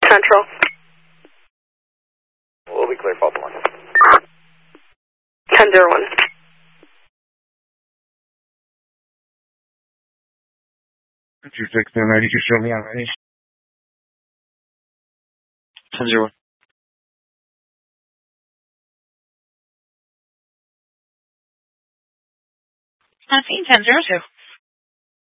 Central. We'll be clear, Pulse 1. 10-01. Two 6 and ready to show me already. 10-01. Nothing, 10-02.